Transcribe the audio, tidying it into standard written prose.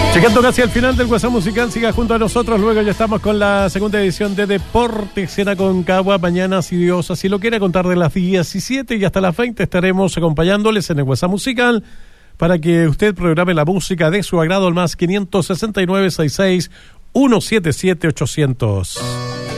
Llegando casi al final del WhatsApp Musical, siga junto a nosotros. Luego ya estamos con la segunda edición de Deportes en Aconcagua. Mañana, si Dios así lo quiere, a contar de las 17 y hasta las 20 estaremos acompañándoles en el WhatsApp Musical para que usted programe la música de su agrado al más 569-66-177-800.